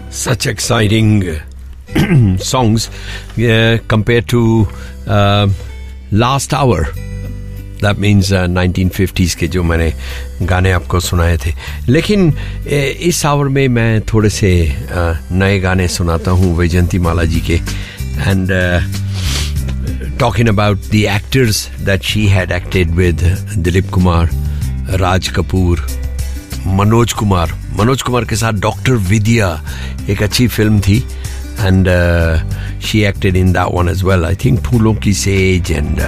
Such exciting songs compared to last hour. That means 1950s के जो मैंने गाने आपको सुनाए थे. लेकिन इस आवर में मैं थोड़े से नए गाने सुनाता हूँ वैजयंती माला जी के. And talking about the actors that she had acted with, Dilip Kumar, Raj Kapoor, Manoj Kumar के साथ डॉक्टर विद्या एक अच्छी फिल्म थी. And she acted in that one as well. I think फूलों की सेज एंड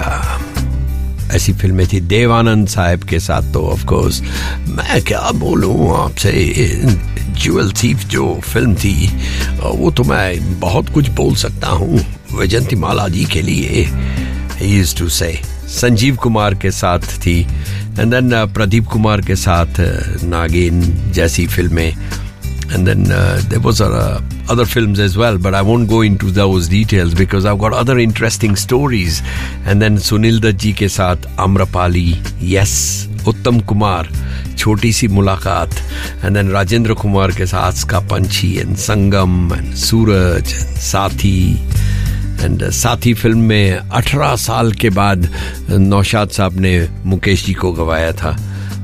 ऐसी फिल्में थी. देवानंद साहब के साथ तो ऑफ कोर्स मैं क्या बोलूं आपसे, ज्वेल थीफ जो फिल्म थी वो तो मैं बहुत कुछ बोल सकता हूँ वैजयंती माला जी के लिए. ही यूज्ड टू से. संजीव कुमार के साथ थी. एंड देन प्रदीप कुमार के साथ नागिन जैसी फिल्में. And then there was other films as well, but I won't go into those details because I've got other interesting stories. And then Sunil Dutt ji ke saath Amrapali, yes, Uttam Kumar, Choti Si Mulaqat, and then Rajendra Kumar ke saath Ska Panchi and Sangam and Suraj and Sathi. And साथी film में 18 साल के बाद नौशाद साहब ने मुकेश जी को गवाया था.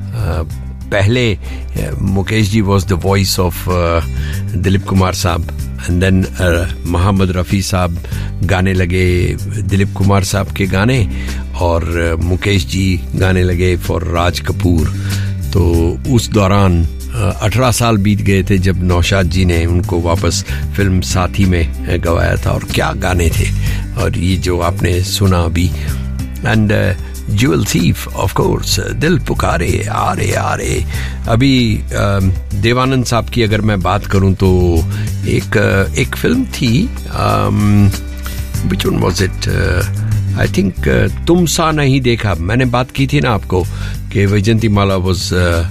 पहले Mukesh ji was the voice of Dilip Kumar साहब. एंड देन मोहम्मद रफ़ी साहब गाने लगे दिलीप कुमार साहब के गाने और मुकेश जी गाने लगे फॉर राज कपूर. तो उस दौरान 18 साल बीत गए थे जब नौशाद जी ने उनको वापस फिल्म साथी में गवाया था. और क्या गाने थे. और ये जो आपने सुना अभी. And jewel thief of course, दिल पुकारे आरे आरे. अभी देवानंद साहब की अगर मैं बात करूं तो एक फिल्म थी, which one was it, I think तुम सा नहीं देखा. मैंने बात की थी ना आपको कि वैजयंती माला was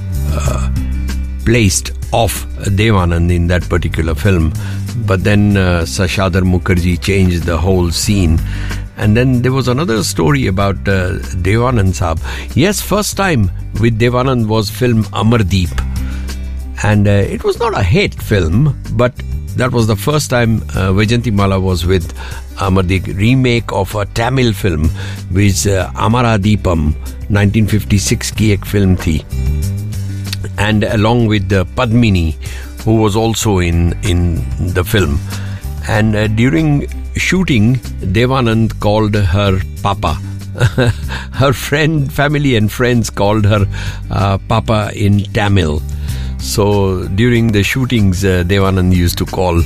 placed off Devanand in that particular film, but then Sashadhar Mukherjee changed the whole scene. And then there was another story about Devanand Saab. Yes, first time with Devanand was film Amardeep, and it was not a hit film, but that was the first time Vaijayanti Mala was with Amardeep. Remake of a Tamil film which Amara Deepam 1956 की एक film थी. And along with Padmini, who was also in the film. And during shooting, Devanand called her Papa. Her family and friends called her Papa in Tamil. So during the shootings, Devanand used to call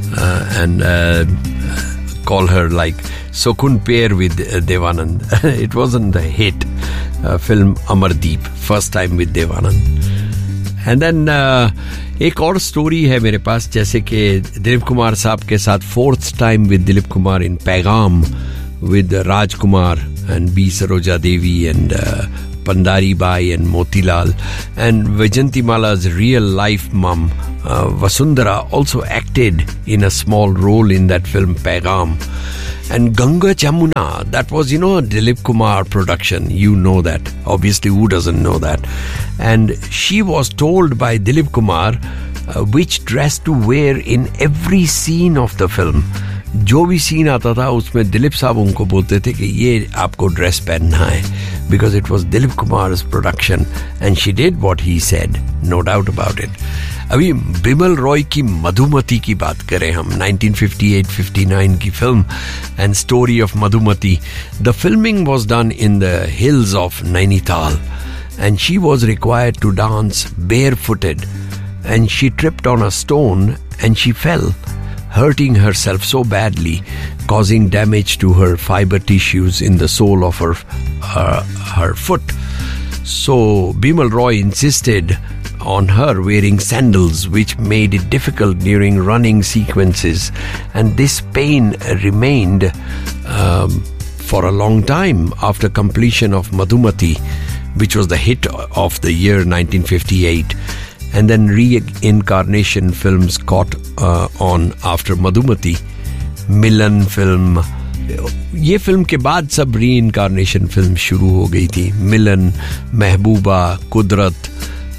call her like Sokun pair with Devanand. It wasn't a hit film Amardeep, first time with Devanand. And then एक और story है मेरे पास, जैसे कि दिलीप कुमार साहब के साथ fourth time with Dilip Kumar इन पैगाम with Raj Kumar and B Saroja Devi and Pendari by and Motilal. And Vaijayanti माला's real life mom Vasundhara also acted in a small role in that film Paigam. And Ganga Jamuna, that was, a Dilip Kumar production. You know that. Obviously, who doesn't know that? And she was told by Dilip Kumar which dress to wear in every scene of the film. जो भी scene आता था उसमें दिलीप साहब उनको बोलते थे कि ये आपको ड्रेस पहनना है, because it was Dilip Kumar's production and she did what he said, no doubt about it. अभी बिमल रॉय की मधुमती की बात करें हम, 1958-59 की film and story of Madhumati. The filming was done in the hills of Nainital and she was required to dance barefooted and she tripped on a stone and she fell, hurting herself so badly, causing damage to her fiber tissues in the sole of her foot. So Bimal Roy insisted on her wearing sandals, which made it difficult during running sequences, and this pain remained for a long time after completion of Madhumati, which was the hit of the year 1958. And then reincarnation films caught on after Madhumati. Milan film, ये film के बाद सब reincarnation film शुरू हो गई थी. मिलन, महबूबा, कुदरत,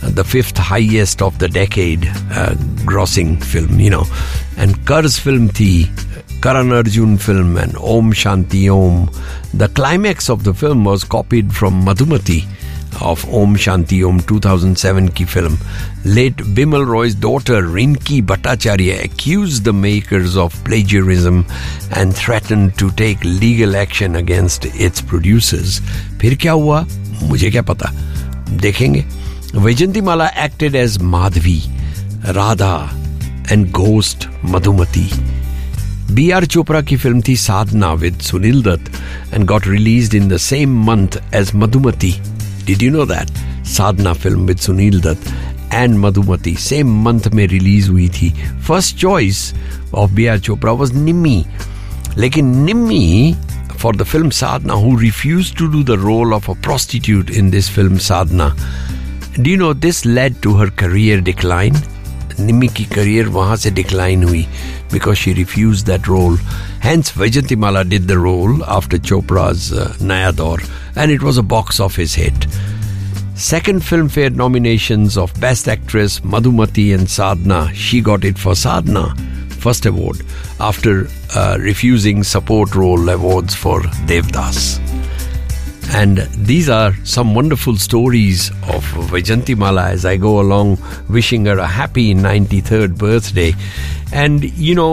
the 5th highest of the decade grossing film, And Karz film thi, Karan Arjun film, and Om Shanti Om. The climax of the film was copied from Madhumati of Om Shanti Om 2007 ki film. Late Bimal Roy's daughter Rinki Bhattacharya accused the makers of plagiarism and threatened to take legal action against its producers. फिर क्या हुआ? मुझे क्या पता? देखेंगे. Vaijayantimala acted as Madhvi, Radha and Ghost Madhumati. B.R. Chopra ki film thi Sadhna with Sunil Dutt and got released in the same month as Madhumati. Did you know that? Sadhna film with Sunil Dutt and Madhumati same month mein release hui thi. First choice of B.R. Chopra was Nimmi. Lekin Nimmi, for the film Sadhna, who refused to do the role of a prostitute in this film Sadhna. Do you know this led to her career decline? Nimmi ki career wahan se decline hui because she refused that role. Hence Vaijayantimala did the role after Chopra's Naya Daur, and it was a box office hit. Second Filmfare nominations of Best Actress, Madhumati and Sadhna. She got it for Sadhna, first award, after refusing support role awards for Devdas. And these are some wonderful stories of Vaijayantimala as I go along, wishing her a happy 93rd birthday. And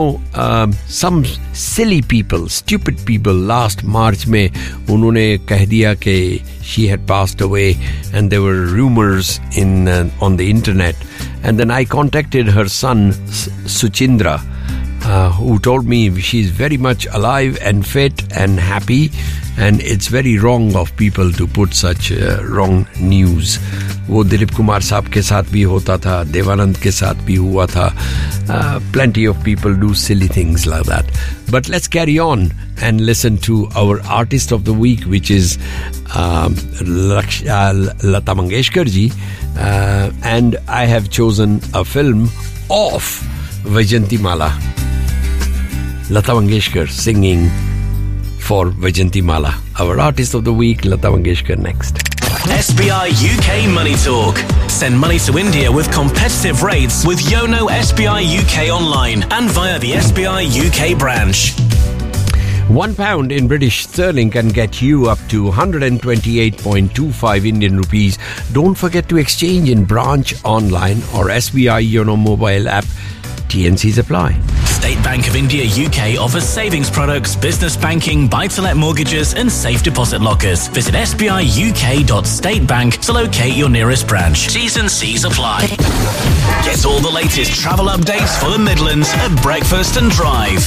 some silly people, stupid people, last March mein unhone keh diya ke she had passed away, and there were rumors on the internet. And then I contacted her son Suchindra, who told me she's very much alive and fit and happy, and it's very wrong of people to put such wrong news. वो दिलीप कुमार साहब के साथ भी होता था, देवानंद के साथ भी हुआ था. Plenty of people do silly things like that. But let's carry on and listen to our artist of the week, which is Lata Mangeshkar ji, and I have chosen a film of Vaijayantimala. Lata Mangeshkar singing for Vaijayantimala. Our artist of the week, Lata Mangeshkar, next. SBI UK Money Talk. Send money to India with competitive rates with Yono SBI UK online and via the SBI UK branch. £1 in British sterling can get you up to 128.25 Indian rupees. Don't forget to exchange in branch, online or SBI Yono mobile app. TNCs apply. State Bank of India UK offers savings products, business banking, buy-to-let mortgages and safe deposit lockers. Visit sbiuk.statebank to locate your nearest branch. T's and C's apply. Get all the latest travel updates for the Midlands at Breakfast and Drive.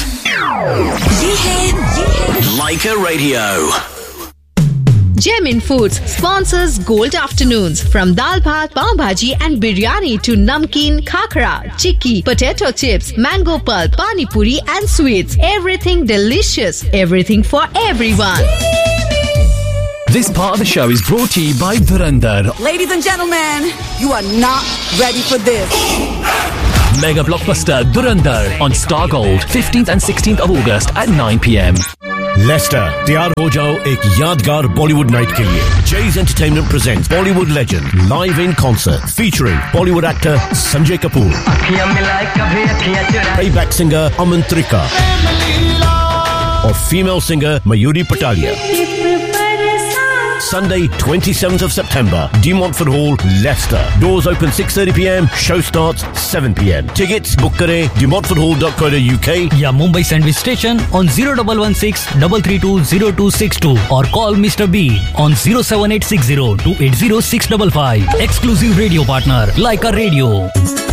Leica Radio. Gemin Foods sponsors Gold Afternoons. From dal bhat, pav bhaji and biryani to namkeen, khakra, chikki, potato chips, mango pulp, pani puri and sweets. Everything delicious. Everything for everyone. This part of the show is brought to you by Dhurandhar. Ladies and gentlemen, you are not ready for this. Mega blockbuster Dhurandhar on Star Gold, 15th and 16th of August at 9 p.m. Lester तैयार हो जाओ एक यादगार Bollywood night के लिए. Jay's Entertainment presents Bollywood legend live in concert featuring Bollywood actor Sanjay Kapoor, playback singer Aman Trika, or female singer Mayuri Patalia. Sunday, 27th of September, De Montfort Hall, Leicester. Doors open 6:30 p.m. Show starts 7 p.m. Tickets book kare demontforthall.co.uk या Mumbai Sandwich Station on 0116 332 0262 or call Mr. B on 07860 280 655. Exclusive radio partner Leica Radio.